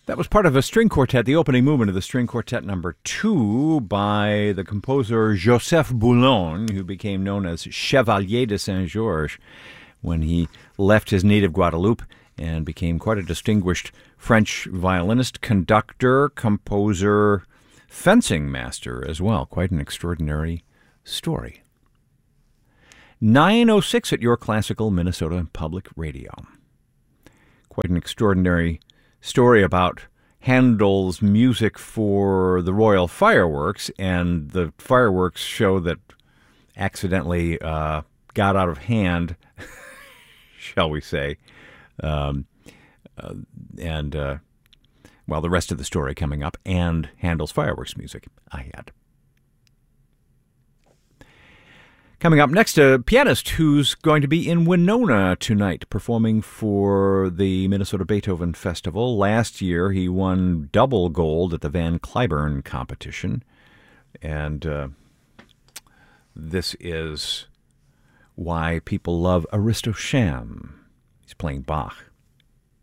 That was part of a string quartet, the opening movement of the string quartet number 2 by the composer Joseph Boulogne, who became known as Chevalier de Saint-Georges when he left his native Guadeloupe and became quite a distinguished French violinist, conductor, composer, fencing master as well. Quite an extraordinary story. 9:06 at your classical Minnesota Public Radio. Quite an extraordinary story about Handel's music for the Royal Fireworks and the fireworks show that accidentally got out of hand, shall we say. The rest of the story coming up, and Handel's fireworks music I had. Coming up next, a pianist who's going to be in Winona tonight performing for the Minnesota Beethoven Festival. Last year, he won double gold at the Van Cliburn competition. And this is why people love Aristo Sham. He's playing Bach.